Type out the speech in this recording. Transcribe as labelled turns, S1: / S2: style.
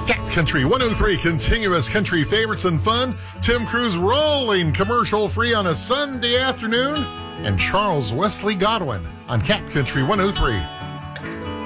S1: Cat Country 103, continuous country favorites and fun. Tim Cruz rolling commercial free on a Sunday afternoon. And Charles Wesley Godwin on Cat Country 103.